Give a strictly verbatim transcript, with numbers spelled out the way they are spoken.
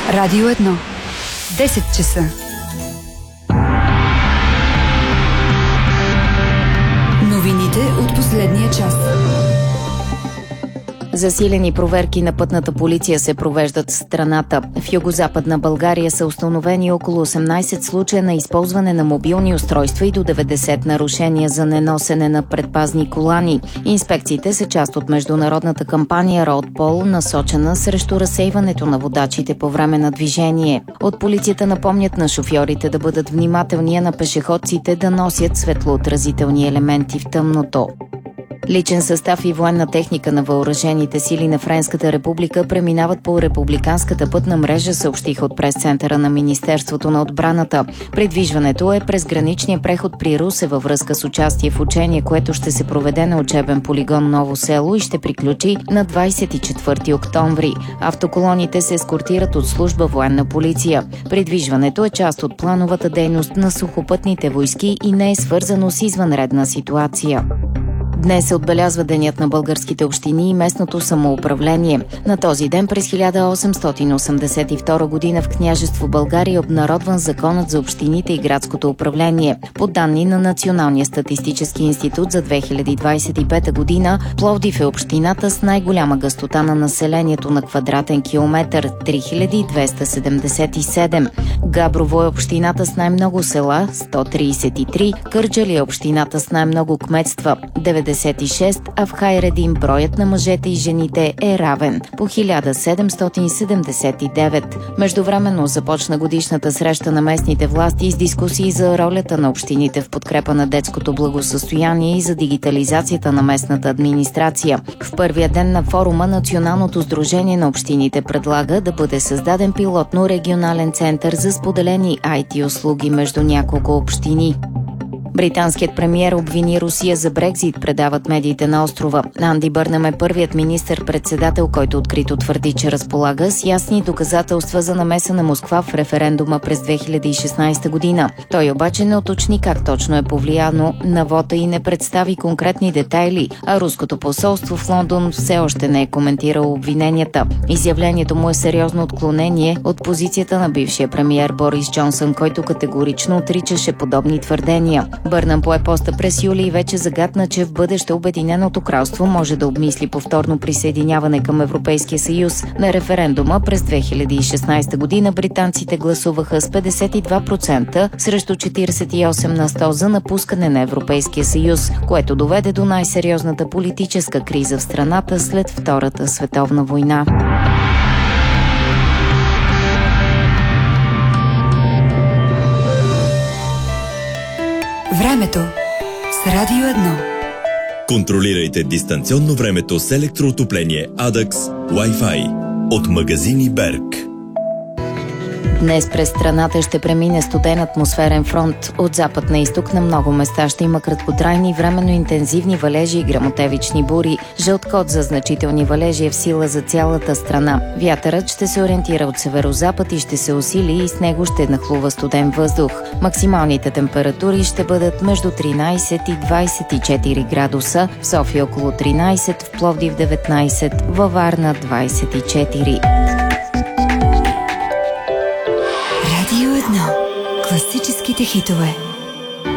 Радио едно. десет часа. Новините от последния час. Засилени проверки на пътната полиция се провеждат в страната. В югозападна България са установени около осемнайсет случая на използване на мобилни устройства и до деветдесет нарушения за неносене на предпазни колани. Инспекциите са част от международната кампания Road Pol, насочена срещу разсейването на водачите по време на движение. От полицията напомнят на шофьорите да бъдат внимателни, а на пешеходците да носят светлоотразителни елементи в тъмното. Личен състав и военна техника на въоръжените сили на Френската република преминават по републиканската пътна мрежа, съобщиха от прес-центъра на Министерството на отбраната. Придвижването е през граничния преход при Русе във връзка с участие в учение, което ще се проведе на учебен полигон Ново село и ще приключи на двайсет и четвърти октомври. Автоколоните се ескортират от служба военна полиция. Придвижването е част от плановата дейност на сухопътните войски и не е свързано с извънредна ситуация. Днес се отбелязва Денят на българските общини и местното самоуправление. На този ден през хиляда осемстотин осемдесет и втора година в Княжество България е обнародван Законът за общините и градското управление. По данни на Националния статистически институт за две хиляди двайсет и пета година, Пловдив е общината с най-голяма гъстота на населението на квадратен километър – три хиляди двеста седемдесет и седем. Габрово е общината с най-много села – сто трийсет и три, Кърджали е общината с най-много кметства – деветдесет и шест, а в Хайредин броят на мъжете и жените е равен по хиляда седемстотин седемдесет и девет. Междувременно започна годишната среща на местните власти с дискусии за ролята на общините в подкрепа на детското благосъстояние и за дигитализацията на местната администрация. В първия ден на форума Националното сдружение на общините предлага да бъде създаден пилотно регионален център за споделени ай ти услуги между няколко общини. Британският премиер обвини Русия за Брекзит, предават медиите на острова. Анди Бърнъм е първият министър-председател, който открито твърди, че разполага с ясни доказателства за намеса на Москва в референдума през две хиляди и шестнайсета година. Той обаче не уточни как точно е повлияно на вота и не представи конкретни детайли, а руското посолство в Лондон все още не е коментирало обвиненията. Изявлението му е сериозно отклонение от позицията на бившия премиер Борис Джонсън, който категорично отричаше подобни твърдения. Бърнъм пое поста през юли и вече загатна, че в бъдеще Обединеното кралство може да обмисли повторно присъединяване към Европейския съюз. На референдума през две хиляди и шестнайсета година британците гласуваха с петдесет и два процента срещу четирийсет и осем на сто за напускане на Европейския съюз, което доведе до най-сериозната политическа криза в страната след Втората световна война. Времето с Радио едно. Контролирайте дистанционно времето с електроотопление Адакс Wi-Fi от магазини Берг. Днес през страната ще премине студен атмосферен фронт. От запад на изток на много места ще има краткотрайни временно интензивни валежи и гръмотевични бури. Жълт код за значителни валежи е в сила за цялата страна. Вятърът ще се ориентира от северозапад и ще се усили и с него ще нахлува студен въздух. Максималните температури ще бъдат между тринайсет и двайсет и четири градуса, в София около тринайсет, в Пловдив деветнайсет, във Варна двайсет и четири. Радио едно. Класическите хитове.